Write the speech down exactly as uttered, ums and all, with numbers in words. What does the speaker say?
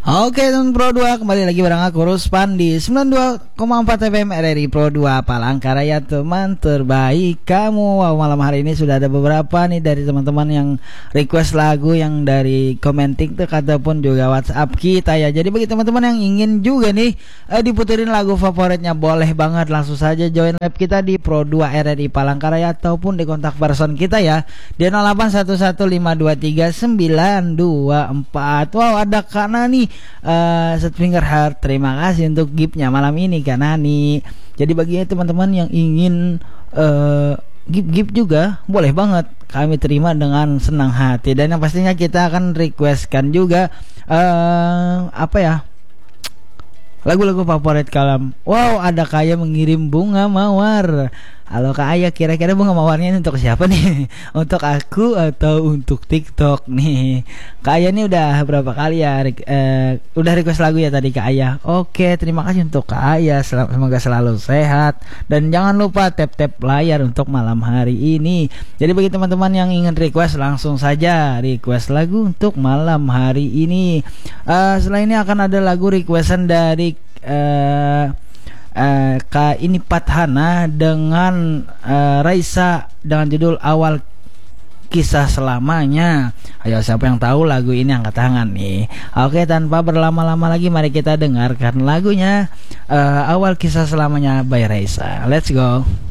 Oke teman Pro dua, kembali lagi bareng aku Ruspan di sembilan puluh dua koma empat F M R R I Pro dua Palangkaraya, teman terbaik kamu. Wow, malam hari ini sudah ada beberapa nih dari teman-teman yang request lagu yang dari komen TikTok ataupun juga WhatsApp kita ya. Jadi bagi teman-teman yang ingin juga nih eh, diputerin lagu favoritnya, boleh banget langsung saja join live kita di Pro dua R R I Palangkaraya ataupun di kontak person kita ya di nol delapan satu satu lima dua tiga sembilan dua empat. Wow, ada Kana nih Uh, Set Finger Heart, terima kasih untuk giftnya malam ini Kak Nani. Jadi bagi teman-teman yang ingin uh, gift-gift juga boleh banget, kami terima dengan senang hati. Dan yang pastinya kita akan requestkan juga uh, apa ya, lagu-lagu favorit kalam. Wow, ada Kaya mengirim bunga mawar. Halo Kak Ayah, kira-kira bunga mawarnya ini untuk siapa nih? Untuk aku atau untuk TikTok nih? Kak Ayah ini udah berapa kali ya eh, udah request lagu ya tadi Kak Ayah. Oke, terima kasih untuk Kak Ayah, semoga selalu sehat. Dan jangan lupa tap-tap layar untuk malam hari ini. Jadi bagi teman-teman yang ingin request, langsung saja request lagu untuk malam hari ini. uh, Selain ini akan ada lagu requestan dari uh, Uh, Kak ini Pathana dengan uh, Raisa dengan judul Awal Kisah Selamanya. Ayo, siapa yang tahu lagu ini angkat tangan nih. Oke, tanpa berlama-lama lagi mari kita dengarkan lagunya, uh, Awal Kisah Selamanya by Raisa. Let's go.